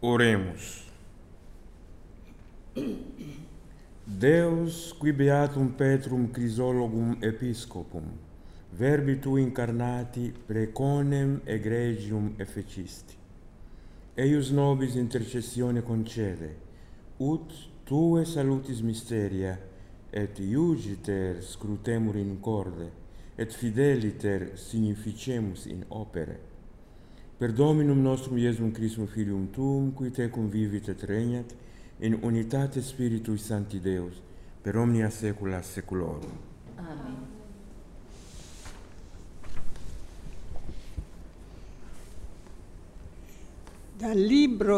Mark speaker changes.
Speaker 1: Oremus. Deus, qui beatum Petrum Chrysologum Episcopum, verbi tu incarnati preconem egregium effecisti. Eius nobis intercessione concede, ut tue salutis mysteria, et iugiter scrutemur in corde, et fideliter significemus in opere. Per Dominum nostrum Iesum Christum Filium Tuum, qui tecum vivit et regnat, in unitate Spiritui Sancti Deus, per omnia saecula saeculorum.
Speaker 2: Amen.
Speaker 3: Dal libro